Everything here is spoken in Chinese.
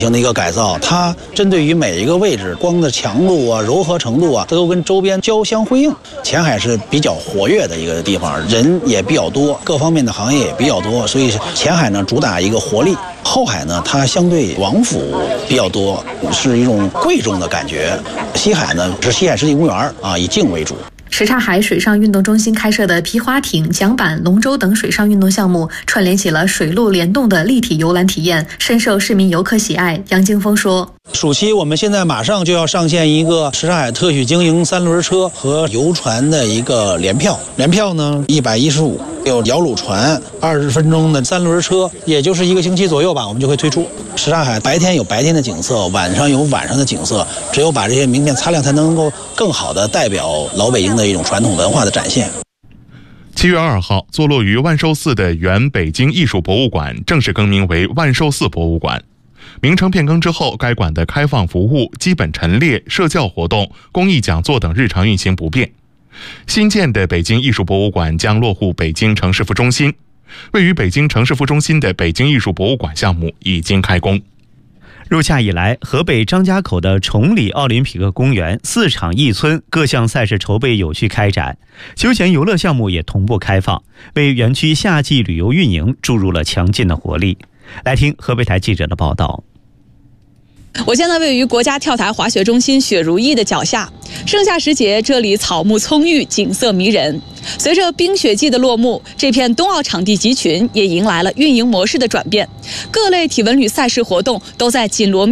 型的一个改造，它针对于每一个位置光的强度啊、柔和程度啊，都跟周边交相辉映。前海是比较活跃的一个地方，人也比较多，各方面的行业也比较多，所以前海呢主打一个活力。后海呢，它相对王府比较多，是一种贵重的感觉。西海呢是西海湿地公园啊，以静为主。 什刹海水上运动中心开设的皮划艇、桨板、龙舟等水上运动项目，串联起了水陆联动的立体游览体验，深受市民游客喜爱。杨金峰说：“ 暑期我们现在马上就要上线一个什刹海特许经营3轮车和游船的一个联票，联票呢115，有摇橹船，20分钟的3轮车，也就是1个星期左右吧，我们就会推出。什刹海白天有白天的景色，晚上有晚上的景色，只有把这些名片擦亮，才能够更好的代表老北京的一种传统文化的展现。” 7月2号，坐落于万寿寺的原北京艺术博物馆正式更名为万寿寺博物馆。名称变更之后，该馆的开放服务、基本陈列、社教活动、公益讲座等日常运行不变。新建的北京艺术博物馆将落户北京城市副中心。位于北京城市副中心的北京艺术博物馆项目已经开工。 入夏以来，河北张家口的崇礼奥林匹克公园4场艺村各项赛事筹备有序开展，休闲游乐项目也同步开放，为园区夏季旅游运营注入了强劲的活力。来听河北台记者的报道。 我现在位于国家跳台滑雪中心雪如意的脚下，盛夏时节，这里草木葱郁，景色迷人。随着冰雪季的落幕，这片冬奥场地集群也迎来了运营模式的转变，各类体文旅赛事活动都在紧锣密